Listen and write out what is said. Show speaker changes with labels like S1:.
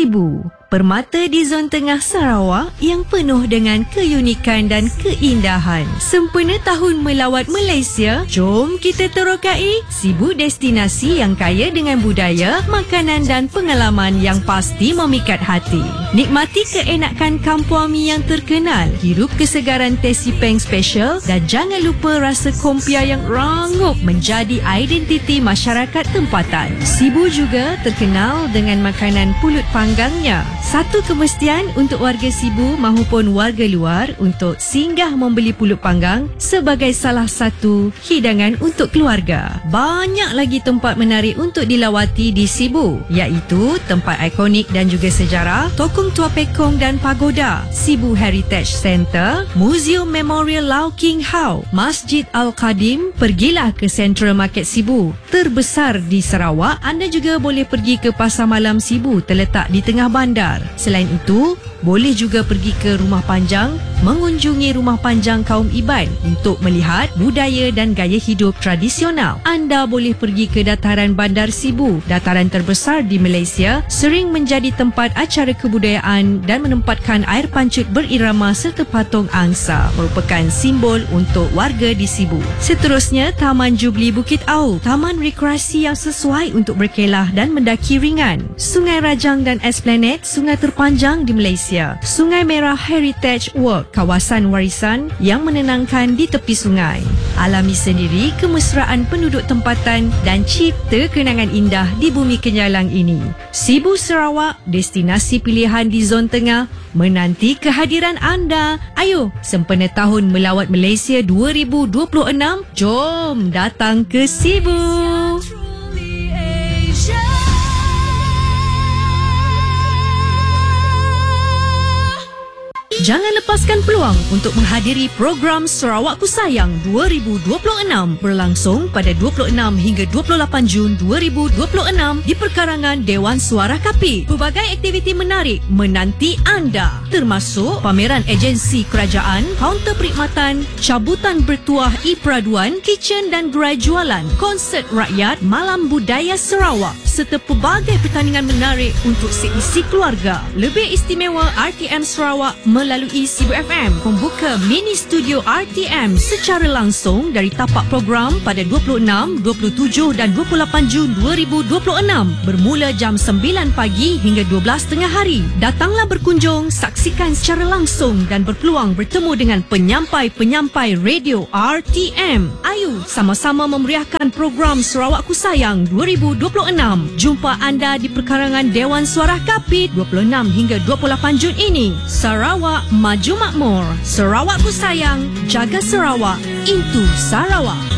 S1: Sibu, permata di zon tengah Sarawak yang penuh dengan keunikan dan keindahan. Sempena tahun melawat Malaysia, jom kita terokai Sibu, destinasi yang kaya dengan budaya, makanan dan pengalaman yang pasti memikat hati. Nikmati keenakan kampung mi yang terkenal, hirup kesegaran teh sipeng special dan jangan lupa rasa kompia yang rangup menjadi identiti masyarakat tempatan. Sibu juga terkenal dengan makanan pulut panggangnya. Satu kemestian untuk warga Sibu mahupun warga luar untuk singgah membeli pulut panggang sebagai salah satu hidangan untuk keluarga. Banyak lagi tempat menarik untuk dilawati di Sibu, iaitu tempat ikonik dan juga sejarah, Tokong Tua Pekong dan Pagoda, Sibu Heritage Centre, Museum Memorial Lau King Hau, Masjid Al-Qadim. Pergilah ke Central Market Sibu, terbesar di Sarawak. Anda juga boleh pergi ke Pasar Malam Sibu, terletak di tengah bandar. Selain itu, boleh juga pergi ke Rumah Panjang, mengunjungi Rumah Panjang kaum Iban untuk melihat budaya dan gaya hidup tradisional. Anda boleh pergi ke Dataran Bandar Sibu, dataran terbesar di Malaysia, sering menjadi tempat acara kebudayaan dan menempatkan air pancut berirama serta patung angsa, merupakan simbol untuk warga di Sibu. Seterusnya, Taman Jubli Bukit Au, taman rekreasi yang sesuai untuk berkelah dan mendaki ringan. Sungai Rajang dan Esplanade, sungai terpanjang di Malaysia. Sungai Merah Heritage Walk, kawasan warisan yang menenangkan di tepi sungai. Alami sendiri kemesraan penduduk tempatan dan cipta kenangan indah di bumi kenyalang ini. Sibu Sarawak, destinasi pilihan di zon tengah, menanti kehadiran anda. Ayo, sempena tahun melawat Malaysia 2026, jom datang ke Sibu. Jangan lepaskan peluang untuk menghadiri program Sarawak Ku Sayang 2026 berlangsung pada 26 hingga 28 Jun 2026 di perkarangan Dewan Suara Kapit. Pelbagai aktiviti menarik menanti anda, termasuk pameran agensi kerajaan, kaunter perkhidmatan, cabutan bertuah e-peraduan, kitchen dan gerai jualan, konsert rakyat, malam budaya Sarawak serta pelbagai pertandingan menarik untuk seisi keluarga. Lebih istimewa, RTM Sarawak melalui Sibu FM membuka mini studio RTM secara langsung dari tapak program pada 26, 27 dan 28 Jun 2026 bermula jam 9 pagi hingga 12 tengah hari. Datanglah berkunjung, saksikan secara langsung dan berpeluang bertemu dengan penyampai-penyampai radio RTM. Ayo sama-sama memeriahkan program Sarawak Ku Sayang 2026. Jumpa anda di perkarangan Dewan Suara Kapit 26 hingga 28 Jun ini. Sarawak maju makmur. Sarawak Ku Sayang, jaga Sarawak, itu Sarawak.